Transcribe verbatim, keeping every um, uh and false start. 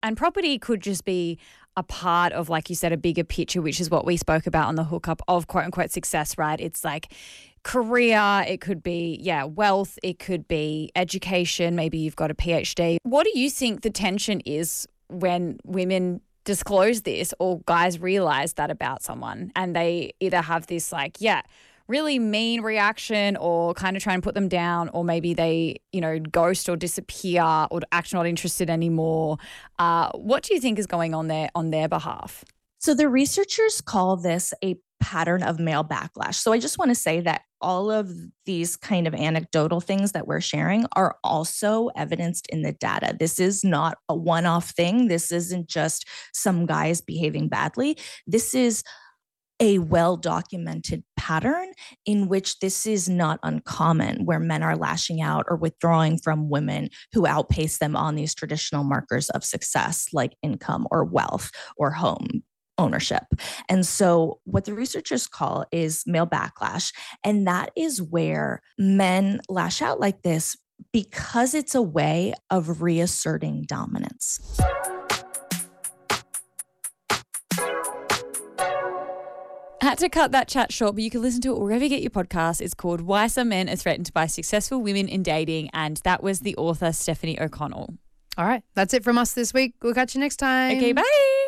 And property could just be a part of, like you said, a bigger picture, which is what we spoke about on the hookup of quote unquote success, right? It's like career, it could be, yeah, wealth, it could be education, maybe you've got a PhD. What do you think the tension is when women disclose this or guys realize that about someone and they either have this like, yeah, really mean reaction or kind of try and put them down, or maybe they, you know, ghost or disappear or act not interested anymore. Uh, what do you think is going on there on their behalf? So the researchers call this a pattern of male backlash. So I just want to say that all of these kind of anecdotal things that we're sharing are also evidenced in the data. This is not a one-off thing. This isn't just some guys behaving badly. This is a well-documented pattern in which this is not uncommon, where men are lashing out or withdrawing from women who outpace them on these traditional markers of success like income or wealth or home ownership. And so what the researchers call is male backlash. And that is where men lash out like this because it's a way of reasserting dominance. I had to cut that chat short, but you can listen to it wherever you get your podcast. It's called Why Some Men Are Threatened by Successful Women in Dating, and that was the author Stephanie O'Connell. All right, that's it from us this week. We'll catch you next time. Okay, bye.